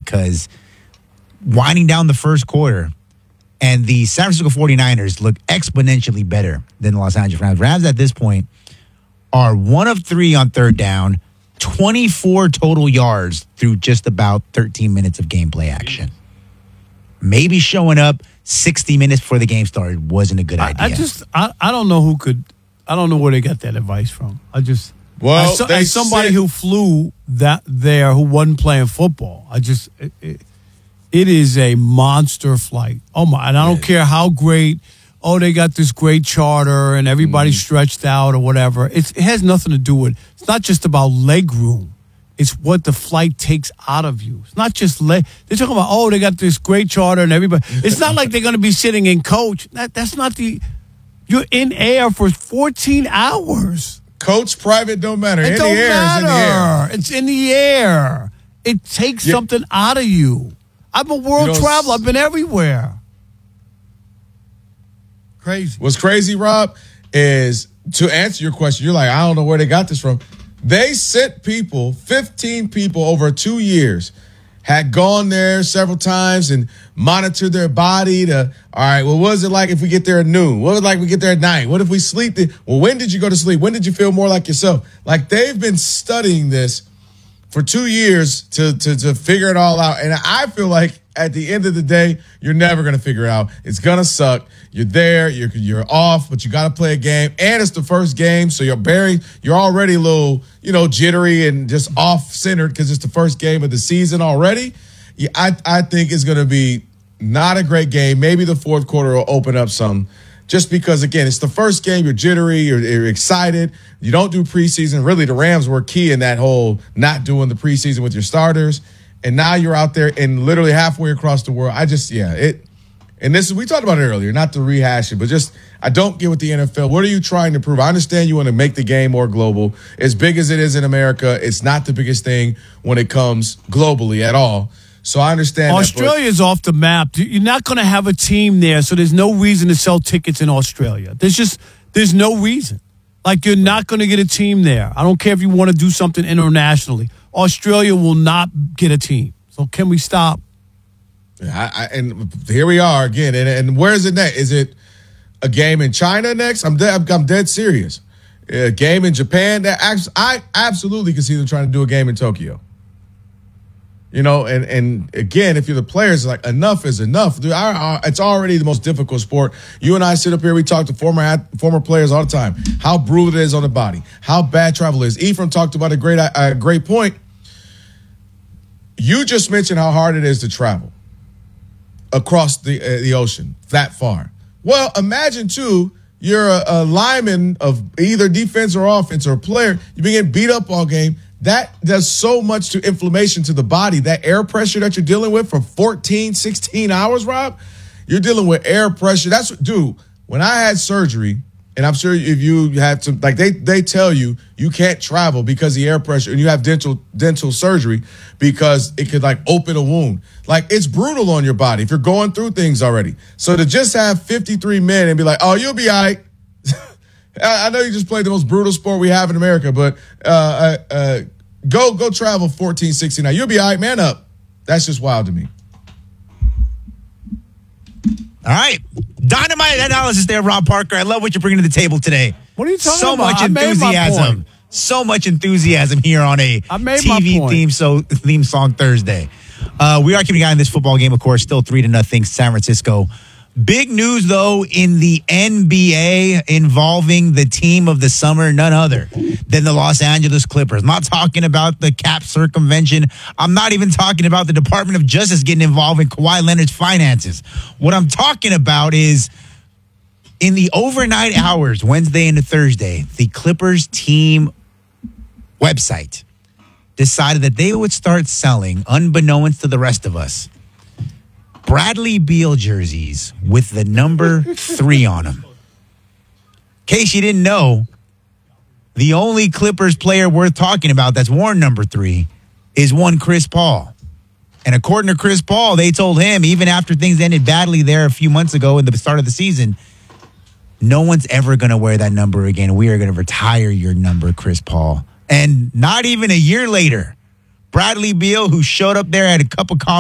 because winding down the first quarter, and the San Francisco 49ers look exponentially better than the Los Angeles Rams. Rams at this point are 1 of 3 on third down, 24 total yards through just about 13 minutes of gameplay action. Maybe showing up 60 minutes before the game started wasn't a good idea. I don't know I don't know where they got that advice from. As somebody who flew who wasn't playing football, it is a monster flight. Oh my! And I don't care how great. Oh, they got this great charter and everybody's stretched out or whatever. It has nothing to do with. It's not just about leg room. It's what the flight takes out of you. It's not just leg. They're talking about, they got this great charter and everybody. It's not like they're going to be sitting in coach. That's not the. You're in air for 14 hours. Coach, private, don't matter. It don't matter. It's in the air. It takes something out of you. I'm a world traveler. I've been everywhere. Crazy. What's crazy, Rob, is to answer your question, you're like, I don't know where they got this from. They sent 15 people over 2 years, had gone there several times and monitored their body all right, well, what is it like if we get there at noon? What is it like if we get there at night? What if we sleep? Well, when did you go to sleep? When did you feel more like yourself? Like, they've been studying this for 2 years to figure it all out. And I feel like at the end of the day, you're never going to figure it out. It's going to suck. You're there, you're off, but you got to play a game. And it's the first game, so you're already a little, jittery and just off-centered because it's the first game of the season already. Yeah, I think it's going to be not a great game. Maybe the fourth quarter will open up some. Just because, again, it's the first game, you're jittery, you're excited. You don't do preseason. Really, the Rams were key in that whole not doing the preseason with your starters. And now you're out there and literally halfway across the world. And we talked about it earlier, not to rehash it, but I don't get with the NFL. What are you trying to prove? I understand you want to make the game more global. As big as it is in America, it's not the biggest thing when it comes globally at all. So I understand Australia's off the map. You're not going to have a team there, so there's no reason to sell tickets in Australia. There's no reason. Like, you're not going to get a team there. I don't care if you want to do something internationally. Australia will not get a team. So can we stop? And here we are again. And where is it next? Is it a game in China next? I'm dead serious. A game in Japan? I absolutely can see them trying to do a game in Tokyo. And again, if you're the players, like, enough is enough. Dude, it's already the most difficult sport. You and I sit up here, we talk to former players all the time, how brutal it is on the body, how bad travel is. Ephraim talked about a great point. You just mentioned how hard it is to travel across the ocean that far. Well, imagine, too, you're a lineman of either defense or offense or a player. You've been getting beat up all game. That does so much to inflammation to the body. That air pressure that you're dealing with for 14, 16 hours, Rob, you're dealing with air pressure. When I had surgery, and I'm sure if you had to, like, they tell you can't travel because of the air pressure, and you have dental surgery because it could, like, open a wound. Like, it's brutal on your body if you're going through things already. So to just have 53 men and be like, oh, you'll be all right. I know you just played the most brutal sport we have in America, but go travel 14, 16 now. You'll be all right, man up. That's just wild to me. All right. Dynamite analysis there, Rob Parker. I love what you're bringing to the table today. What are you talking so about? Much enthusiasm. So much enthusiasm here on a TV theme song Thursday. We are keeping an eye on this football game, of course, still 3-0 San Francisco. Big news, though, in the NBA involving the team of the summer, none other than the Los Angeles Clippers. I'm not talking about the cap circumvention. I'm not even talking about the Department of Justice getting involved in Kawhi Leonard's finances. What I'm talking about is in the overnight hours, Wednesday into Thursday, the Clippers team website decided that they would start selling, unbeknownst to the rest of us, Bradley Beal jerseys with the number 3 on them. In case you didn't know, the only Clippers player worth talking about that's worn number 3 is one Chris Paul. And according to Chris Paul, they told him, even after things ended badly there a few months ago in the start of the season, no one's ever going to wear that number again. We are going to retire your number, Chris Paul. And not even a year later, Bradley Beal, who showed up there, had a cup of coffee,